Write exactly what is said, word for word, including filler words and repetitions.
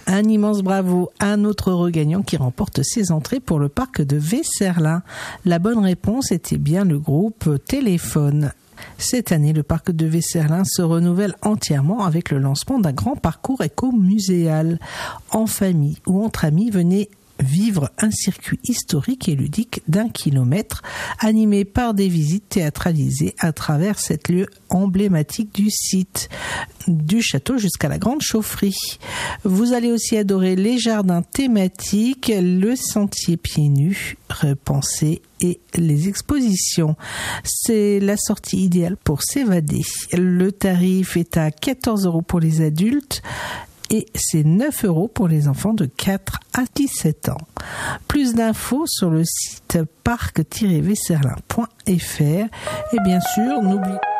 Un immense bravo à un autre heureux gagnant qui remporte ses entrées pour le parc de Vesserlin. La bonne réponse était bien le groupe Téléphone. Cette année, le parc de Vesserlin se renouvelle entièrement avec le lancement d'un grand parcours éco-muséal. En famille ou entre amis, venez vivre un circuit historique et ludique d'un kilomètre, animé par des visites théâtralisées à travers cette lieu emblématique du site, du château jusqu'à la grande chaufferie. Vous allez aussi adorer les jardins thématiques, le sentier pieds nus, repensé et les expositions. C'est la sortie idéale pour s'évader. Le tarif est à quatorze euros pour les adultes et c'est neuf euros pour les enfants de quatre à dix-sept ans. Plus d'infos sur le site parc tiret vesserlin point f r et bien sûr, n'oubliez